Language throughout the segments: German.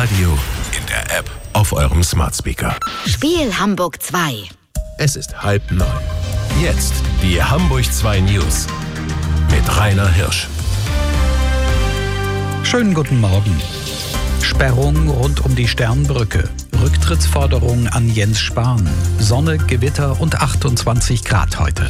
Radio, in der App, auf eurem Smart Speaker. Spiel Hamburg 2. Es ist 8:30. Jetzt die Hamburg 2 News mit Rainer Hirsch. Schönen guten Morgen. Sperrung rund um die Sternbrücke. Rücktrittsforderung an Jens Spahn. Sonne, Gewitter und 28 Grad heute.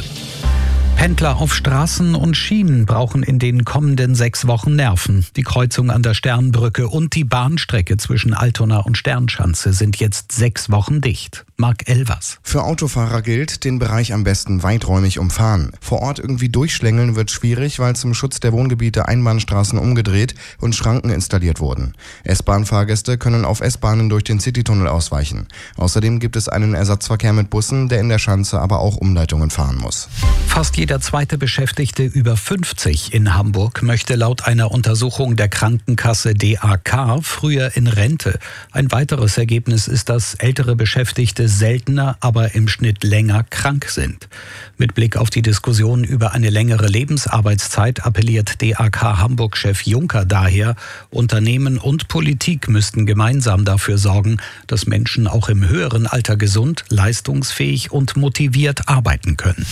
Pendler auf Straßen und Schienen brauchen in den kommenden 6 Wochen Nerven. Die Kreuzung an der Sternbrücke und die Bahnstrecke zwischen Altona und Sternschanze sind jetzt 6 Wochen dicht. Marc Elvers. Für Autofahrer gilt, den Bereich am besten weiträumig umfahren. Vor Ort irgendwie durchschlängeln wird schwierig, weil zum Schutz der Wohngebiete Einbahnstraßen umgedreht und Schranken installiert wurden. S-Bahn-Fahrgäste können auf S-Bahnen durch den Citytunnel ausweichen. Außerdem gibt es einen Ersatzverkehr mit Bussen, der in der Schanze aber auch Umleitungen fahren muss. Fast jeder zweite Beschäftigte über 50 in Hamburg möchte laut einer Untersuchung der Krankenkasse DAK früher in Rente. Ein weiteres Ergebnis ist, dass ältere Beschäftigte seltener, aber im Schnitt länger krank sind. Mit Blick auf die Diskussion über eine längere Lebensarbeitszeit appelliert DAK Hamburg-Chef Juncker daher, Unternehmen und Politik müssten gemeinsam dafür sorgen, dass Menschen auch im höheren Alter gesund, leistungsfähig und motiviert arbeiten können.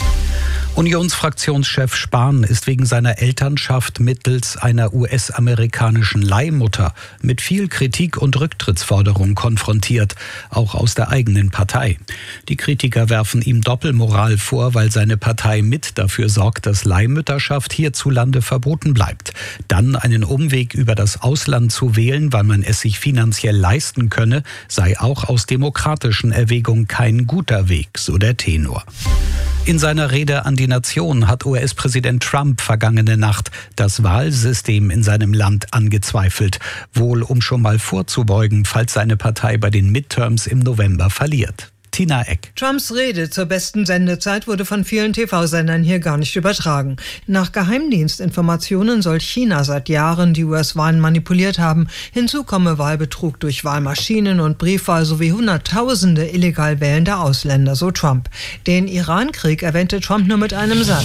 Unionsfraktionschef Spahn ist wegen seiner Elternschaft mittels einer US-amerikanischen Leihmutter mit viel Kritik und Rücktrittsforderung konfrontiert, auch aus der eigenen Partei. Die Kritiker werfen ihm Doppelmoral vor, weil seine Partei mit dafür sorgt, dass Leihmütterschaft hierzulande verboten bleibt. Dann einen Umweg über das Ausland zu wählen, weil man es sich finanziell leisten könne, sei auch aus demokratischen Erwägungen kein guter Weg, so der Tenor. In seiner Rede an die Nation hat US-Präsident Trump vergangene Nacht das Wahlsystem in seinem Land angezweifelt, wohl um schon mal vorzubeugen, falls seine Partei bei den Midterms im November verliert. Tina Eck. Trumps Rede zur besten Sendezeit wurde von vielen TV-Sendern hier gar nicht übertragen. Nach Geheimdienstinformationen soll China seit Jahren die US-Wahlen manipuliert haben. Hinzu komme Wahlbetrug durch Wahlmaschinen und Briefwahl sowie Hunderttausende illegal wählende Ausländer, so Trump. Den Iran-Krieg erwähnte Trump nur mit einem Satz.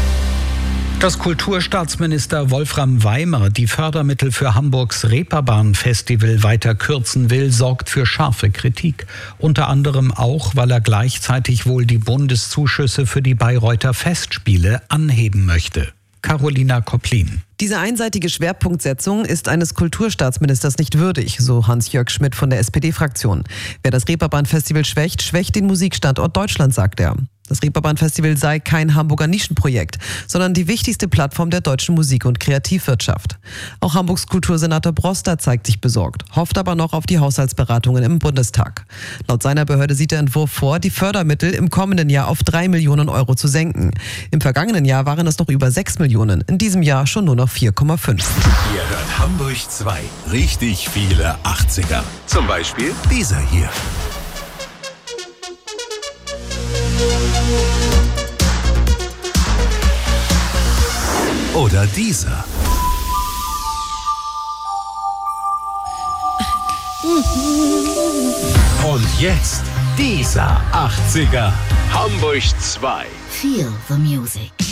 Dass Kulturstaatsminister Wolfram Weimer die Fördermittel für Hamburgs Reeperbahn-Festival weiter kürzen will, sorgt für scharfe Kritik. Unter anderem auch, weil er gleichzeitig wohl die Bundeszuschüsse für die Bayreuther Festspiele anheben möchte. Carolina Kopplin. Diese einseitige Schwerpunktsetzung ist eines Kulturstaatsministers nicht würdig, so Hans-Jörg Schmidt von der SPD-Fraktion. Wer das Reeperbahn-Festival schwächt, schwächt den Musikstandort Deutschland, sagt er. Das Reeperbahn-Festival sei kein Hamburger Nischenprojekt, sondern die wichtigste Plattform der deutschen Musik- und Kreativwirtschaft. Auch Hamburgs Kultursenator Broster zeigt sich besorgt, hofft aber noch auf die Haushaltsberatungen im Bundestag. Laut seiner Behörde sieht der Entwurf vor, die Fördermittel im kommenden Jahr auf 3 Millionen Euro zu senken. Im vergangenen Jahr waren es noch über 6 Millionen, in diesem Jahr schon nur noch 4,5. Ihr hört Hamburg 2. Richtig viele 80er. Zum Beispiel dieser hier. Oder dieser. Und jetzt dieser 80er. Hamburg 2. Feel the music.